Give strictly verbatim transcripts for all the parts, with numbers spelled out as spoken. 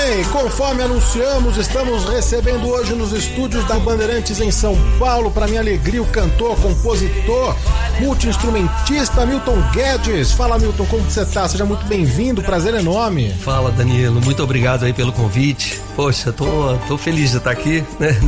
bem, conforme anunciamos, estamos recebendo hoje nos estúdios da Bandeirantes em São Paulo, para minha alegria, o cantor, compositor, multi-instrumentista Milton Guedes. Fala, Milton, como que você tá? Seja muito bem-vindo, prazer enorme. Fala, Danilo, muito obrigado aí pelo convite. Poxa, tô, tô feliz de estar aqui, né?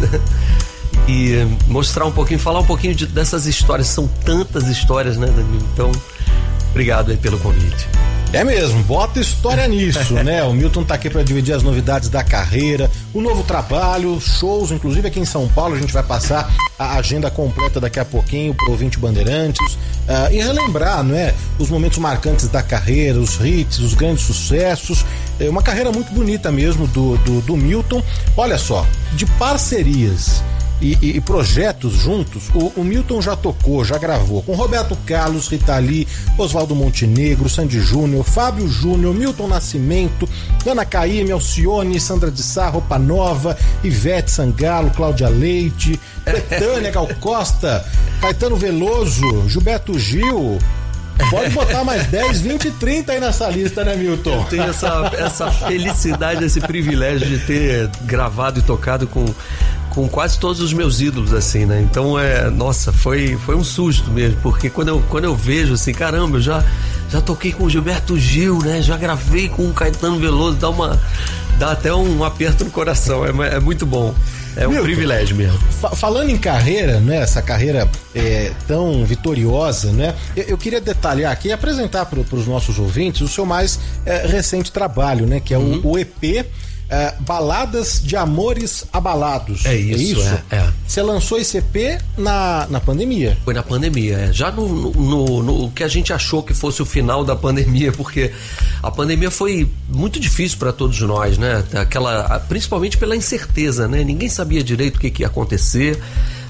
E mostrar um pouquinho, falar um pouquinho de, dessas histórias, são tantas histórias, né, Danilo? Então, obrigado aí pelo convite. É mesmo, bota história nisso, né? O Milton tá aqui para dividir as novidades da carreira, o novo trabalho, shows, inclusive aqui em São Paulo. A gente vai passar a agenda completa daqui a pouquinho pro ouvinte Bandeirantes, uh, e relembrar, né, os momentos marcantes da carreira, os hits, os grandes sucessos. É uma carreira muito bonita mesmo do, do, do Milton. Olha só, de parcerias E, e, e projetos juntos, o, o Milton já tocou, já gravou com Roberto Carlos, Rita Lee, Oswaldo Montenegro, Sandy Júnior, Fábio Júnior, Milton Nascimento, Ana Caymmi, Alcione, Sandra de Sá, Roupa Nova, Ivete Sangalo, Cláudia Leite, Betânia Gal Costa, Caetano Veloso, Gilberto Gil. Pode botar mais dez, vinte, trinta aí nessa lista, né, Milton? Eu tenho essa, essa felicidade, esse privilégio de ter gravado e tocado com com quase todos os meus ídolos, assim, né? Então, é, nossa, foi, foi um susto mesmo, porque quando eu, quando eu vejo, assim, caramba, eu já, já toquei com o Gilberto Gil, né? Já gravei com o Caetano Veloso, dá uma, dá até um aperto no coração, é, é muito bom. É um Milton, privilégio mesmo. Fa- falando em carreira, né? Essa carreira é, tão vitoriosa, né? Eu, eu queria detalhar aqui e apresentar para os nossos ouvintes o seu mais é, recente trabalho, né? Que é uhum. o, o E P É, Baladas de Amores Abalados. É isso, é isso? É, é. Você lançou esse E P na, na pandemia? Foi na pandemia, é. Já no, no, no, no que a gente achou que fosse o final da pandemia, porque a pandemia foi muito difícil para todos nós, né? Aquela, principalmente pela incerteza, né? Ninguém sabia direito o que, que ia acontecer.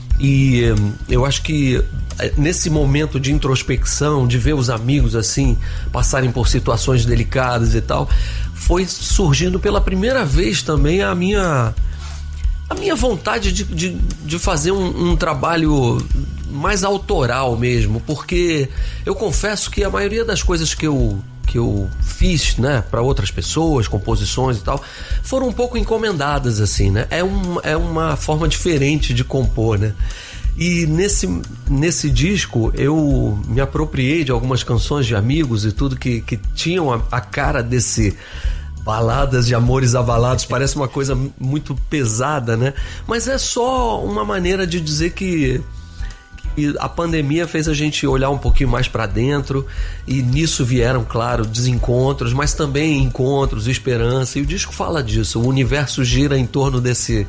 E eu acho que nesse momento de introspecção, de ver os amigos assim passarem por situações delicadas e tal, foi surgindo pela primeira vez também a minha a minha vontade de, de, de fazer um, um trabalho mais autoral mesmo, porque eu confesso que a maioria das coisas que eu que eu fiz, né, para outras pessoas, composições e tal, foram um pouco encomendadas, assim, né? É, um, é uma forma diferente de compor, né? E nesse, nesse disco eu me apropriei de algumas canções de amigos e tudo que, que tinham a, a cara desse Baladas de Amores Abalados. Parece uma coisa muito pesada, né? Mas é só uma maneira de dizer que E a pandemia fez a gente olhar um pouquinho mais para dentro, e nisso vieram, claro, desencontros, mas também encontros, esperança, e o disco fala disso. O universo gira em torno desse,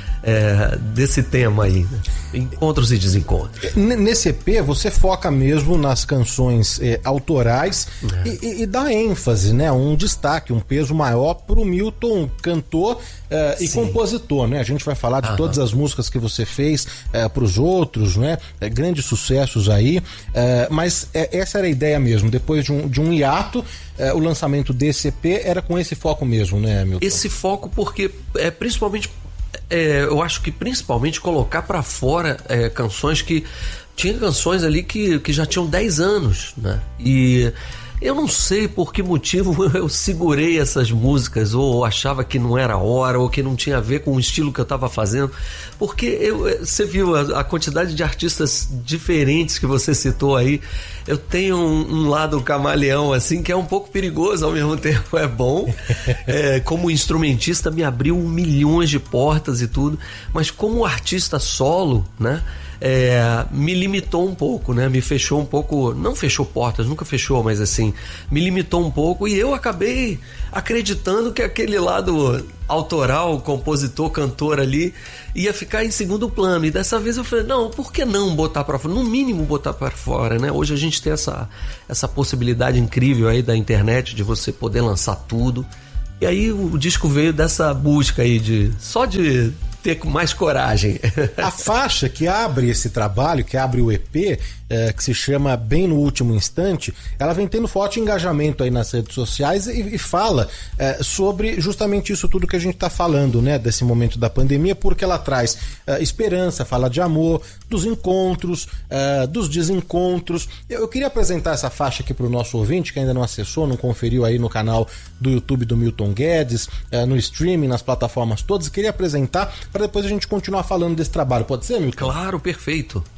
é, desse tema aí, né? Encontros e desencontros. Nesse E P você foca mesmo nas canções é, autorais, é. E, e dá ênfase, né? Um destaque, um peso maior pro Milton, cantor é, e compositor, né? A gente vai falar de Aham. todas as músicas que você fez é, pros outros, né? É, grandes sucessos aí, é, mas é, essa era a ideia mesmo. Depois de um, de um hiato, é, o lançamento desse E P era com esse foco mesmo, né, Milton? Esse foco porque é principalmente É, eu acho que principalmente colocar pra fora é, canções que... Tinha canções ali que, que já tinham dez anos, né? E eu não sei por que motivo eu segurei essas músicas, ou achava que não era hora, ou que não tinha a ver com o estilo que eu estava fazendo, porque eu, você viu a, a quantidade de artistas diferentes que você citou aí. Eu tenho um, um lado camaleão, assim, que é um pouco perigoso, ao mesmo tempo é bom. É, como instrumentista me abriu milhões de portas e tudo, mas como artista solo, né? É, me limitou um pouco, né? Me fechou um pouco, não fechou portas, nunca fechou, mas assim, me limitou um pouco, e eu acabei acreditando que aquele lado autoral, compositor, cantor ali, ia ficar em segundo plano. E dessa vez eu falei, não, por que não botar pra fora? No mínimo botar pra fora, né? Hoje a gente tem essa, essa possibilidade incrível aí da internet, de você poder lançar tudo. E aí o disco veio dessa busca aí de só de ter mais coragem. A faixa que abre esse trabalho, que abre o E P, é, que se chama Bem no Último Instante, ela vem tendo forte engajamento aí nas redes sociais e, e fala é, sobre justamente isso tudo que a gente está falando, né, desse momento da pandemia, porque ela traz é, esperança, fala de amor, dos encontros, é, dos desencontros. Eu, eu queria apresentar essa faixa aqui para o nosso ouvinte, que ainda não acessou, não conferiu aí no canal do YouTube do Milton Guedes, é, no streaming, nas plataformas todas, e queria apresentar para depois a gente continuar falando desse trabalho. Pode ser, Milton? Claro, perfeito.